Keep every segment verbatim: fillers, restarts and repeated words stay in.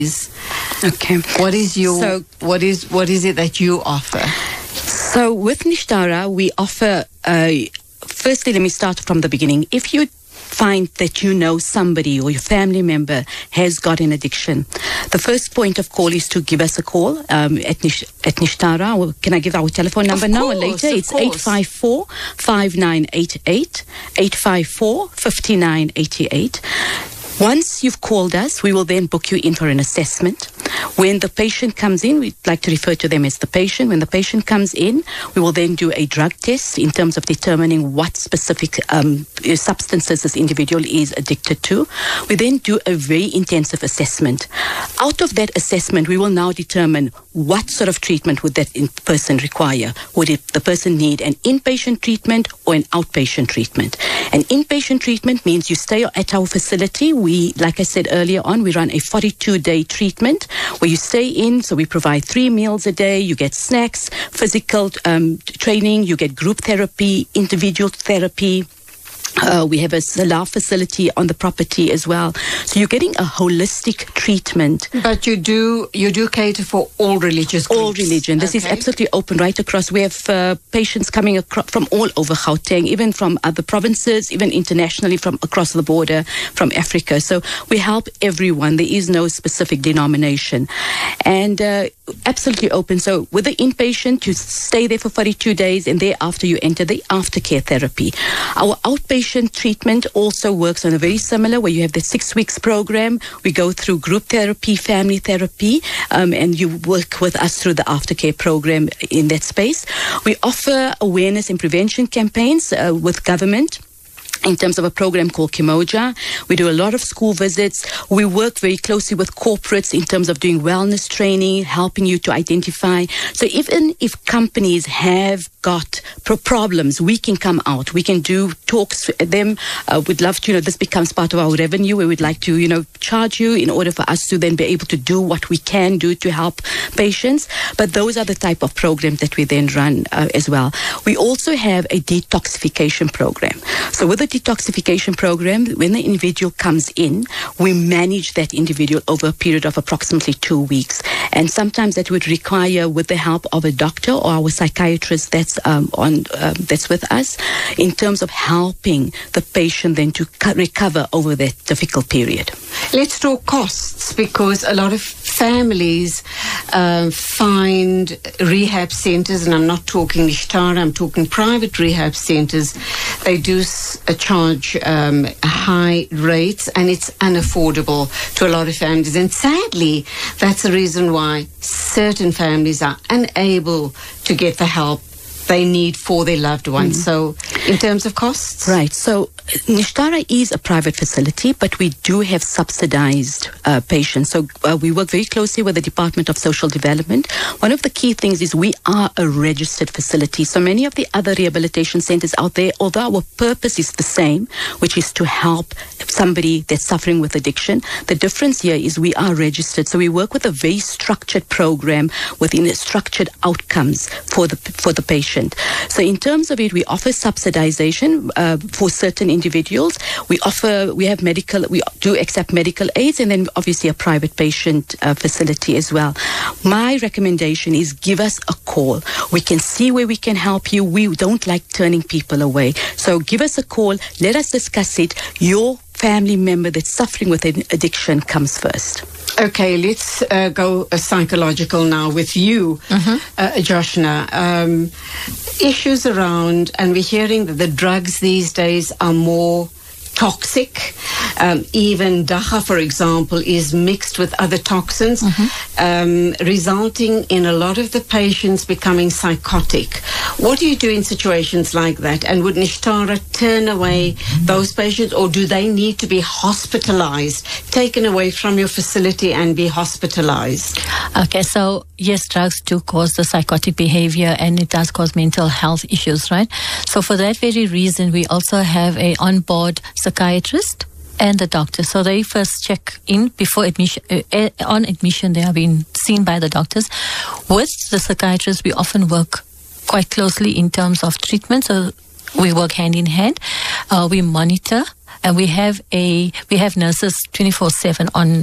Okay. What is your So- what is what is it that you offer? So with Nishtara, we offer, uh, firstly, let me start from the beginning. If you find that you know somebody or your family member has got an addiction, the first point of call is to give us a call um, at, Nish- at Nishtara. Or can I give our telephone number Of now or course, later? of It's eight course. five four, five nine eight eight, eight five four, five nine eight eight. Once you've called us, we will then book you in for an assessment. When the patient comes in, we'd like to refer to them as the patient. When the patient comes in, we will then do a drug test in terms of determining what specific um, substances this individual is addicted to. We then do a very intensive assessment. Out of that assessment, we will now determine what sort of treatment would that in- person require. Would it, the person need an inpatient treatment or an outpatient treatment? An inpatient treatment means you stay at our facility. We, like I said earlier on, we run a forty-two day treatment where you stay in. So we provide three meals a day. You get snacks, physical um, training. You get group therapy, individual therapy. Uh, we have a Salah facility on the property as well. So you're getting a holistic treatment. But you do you do cater for all religious groups. All religion. This is Okay. absolutely open right across. We have uh, patients coming acro- from all over Gauteng, even from other provinces, even internationally from across the border, from Africa. So we help everyone. There is no specific denomination. And uh, absolutely open. So with the inpatient, you stay there for forty-two days, and thereafter you enter the aftercare therapy. Our outpatient treatment also works on a very similar, where you have the six weeks program. We go through group therapy, family therapy, um, and you work with us through the aftercare program in that space. We offer awareness and prevention campaigns uh, with government in terms of a program called Kimoja. We do a lot of school visits. We work very closely with corporates in terms of doing wellness training, helping you to identify. So even if companies have got pro- problems, we can come out. We can do talks with them. Uh, we'd love to, you know, this becomes part of our revenue. We would like to, you know, charge you in order for us to then be able to do what we can do to help patients. But those are the type of programs that we then run uh, as well. We also have a detoxification program. So with the detoxification program, when the individual comes in, we manage that individual over a period of approximately two weeks. And sometimes that would require, with the help of a doctor or our psychiatrist that's um, on um, that's with us, in terms of helping the patient then to co- recover over that difficult period. Let's talk costs, because a lot of families uh, find rehab centres, and I'm not talking Nishtara, I'm talking private rehab centres. They do s- uh, charge um, high rates, and it's unaffordable to a lot of families. And sadly, that's the reason why certain families are unable to get the help they need for their loved ones. Mm. So in terms of costs? Right. So Nishtara is a private facility, but we do have subsidized uh, patients. So uh, we work very closely with the Department of Social Development. One of the key things is we are a registered facility. So many of the other rehabilitation centers out there, although our purpose is the same, which is to help somebody that's suffering with addiction, the difference here is we are registered. So we work with a very structured program within a structured outcomes for the for the patient. So in terms of it, we offer subsidization uh, for certain individuals. We offer, we have medical, we do accept medical aids, and then obviously a private patient uh, facility as well. My recommendation is give us a call. We can see where we can help you. We don't like turning people away. So give us a call. Let us discuss it. Your family member that's suffering with an addiction comes first. Okay, let's uh, go uh, psychological now with you, mm-hmm. uh, Joshna. Um, issues around, and we're hearing that the drugs these days are more toxic. Um, even Dagga, for example, is mixed with other toxins, mm-hmm. um, resulting in a lot of the patients becoming psychotic. What do you do in situations like that? And would Nishtara turn away those patients, or do they need to be hospitalized, taken away from your facility and be hospitalized? Okay, so yes, drugs do cause the psychotic behavior, and it does cause mental health issues, right? So for that very reason, we also have a on-board psychiatrist and the doctor. So they first check in before admission. Uh, on admission, they are being seen by the doctors. With the psychiatrist, we often work quite closely in terms of treatment. So we work hand in hand. Uh, we monitor, and we have a we have nurses twenty-four seven on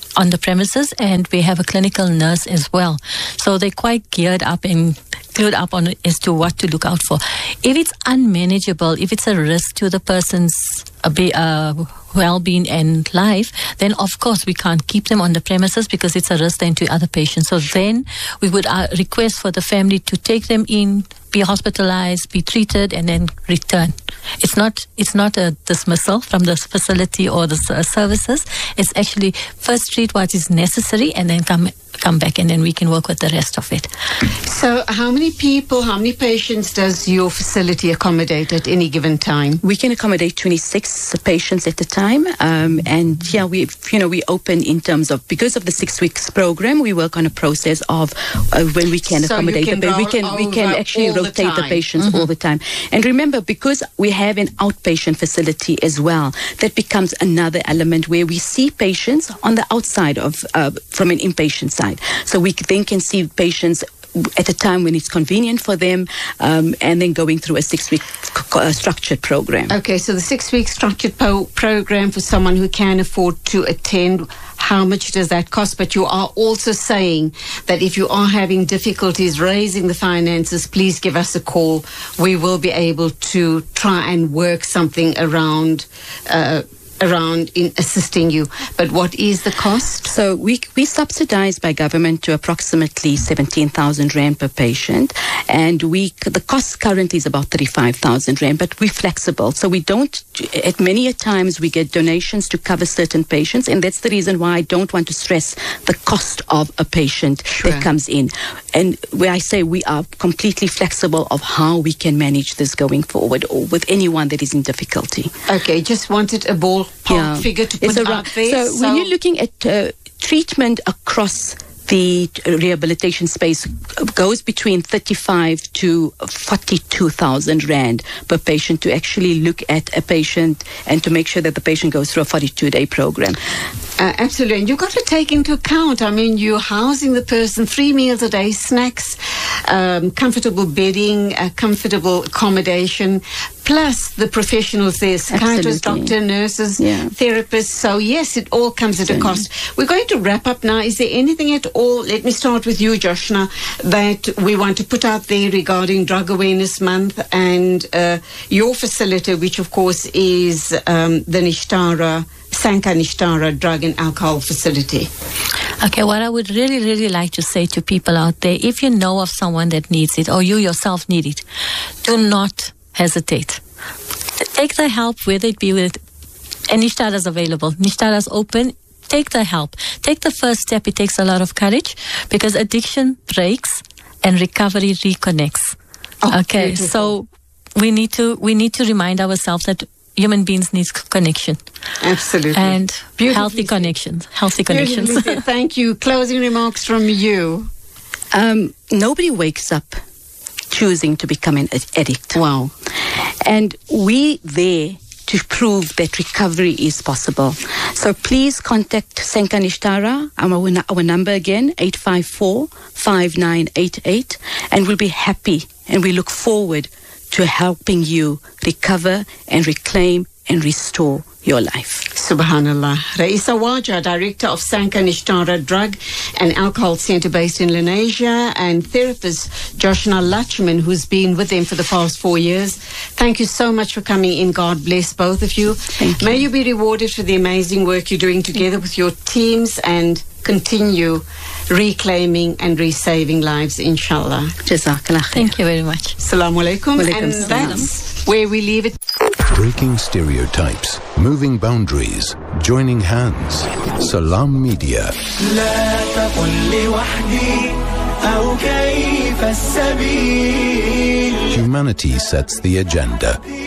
on the premises, and we have a clinical nurse as well. So they're quite geared up and clued up on as to what to look out for. If it's unmanageable, if it's a risk to the person's uh, be, uh, well-being and life, then of course we can't keep them on the premises because it's a risk then to other patients. So then we would uh, request for the family to take them in, be hospitalized, be treated, and then return. It's not it's not a dismissal from the facility or the uh, services. It's actually first treat what is necessary and then come come back, and then we can work with the rest of it. So how many people, how many patients does your facility accommodate at any given time? We can accommodate twenty-six patients at a time. Um, and yeah, we you know we open in terms of, because of the six weeks program, we work on a process of uh, when we can so accommodate can them. We can we can actually rotate the, the patients mm-hmm. all the time. And remember, because we have an outpatient facility as well, that becomes another element where we see patients on the outside of uh, from an inpatient side. So we then can see patients at a time when it's convenient for them, um, and then going through a six-week uh, structured program. Okay, so the six-week structured po- program for someone who can afford to attend, how much does that cost? But you are also saying that if you are having difficulties raising the finances, please give us a call. We will be able to try and work something around uh, around in assisting you. But what is the cost? So we we subsidized by government to approximately seventeen thousand rand per patient, and we the cost currently is about thirty-five thousand rand, but we're flexible. So we don't, at many a times we get donations to cover certain patients, and that's the reason why I don't want to stress the cost of a patient sure. that comes in. And where I say we are completely flexible of how we can manage this going forward, or with anyone that is in difficulty. Okay, just wanted a ball yeah. figure to put out right there. So, so when you're looking at uh, treatment across the rehabilitation space, goes between thirty-five to forty-two thousand rand per patient to actually look at a patient and to make sure that the patient goes through a forty-two day program. Uh, absolutely. And you've got to take into account, I mean, you're housing the person, three meals a day, snacks, um, comfortable bedding, uh, comfortable accommodation, plus the professionals there, psychiatrists, doctor, nurses, yeah. therapists. So, yes, it all comes at a cost. We're going to wrap up now. Is there anything at all, let me start with you, Joshna, that we want to put out there regarding Drug Awareness Month and uh, your facility, which, of course, is um, the Nishtara Sanka Nishtara Drug and Alcohol Facility? Okay, what I would really, really like to say to people out there, if you know of someone that needs it or you yourself need it, do not hesitate. Take the help, whether it be with, and Nishtara is available. Nishtara is open. Take the help. Take the first step. It takes a lot of courage because addiction breaks and recovery reconnects. Oh, okay, beautiful. So we need to we need to remind ourselves that human beings need connection. Absolutely. And healthy connections. Healthy connections. Thank you. Closing remarks from you. Um, nobody wakes up choosing to become an addict. Wow. And we there to prove that recovery is possible. So please contact Sanka Nishtara. Our, our number again, eight five four, five nine eight eight. And we'll be happy and we look forward to helping you recover and reclaim and restore your life. Subhanallah. Raisa Waja, Director of Sanka Nishtara Drug and Alcohol Center based in Lenasia, and therapist Joshna Lachman, who's been with them for the past four years. Thank you so much for coming in. God bless both of you. Thank you. May you be rewarded for the amazing work you're doing together with your teams and continue reclaiming and resaving lives, inshallah. Jazakallah khair. Thank you very much. Assalamu alaikum. Walaikum And salam. that's where we leave it. Breaking stereotypes, moving boundaries, joining hands. Salam Media. لا تقل لوحدي أو كيف السبيل. Humanity sets the agenda.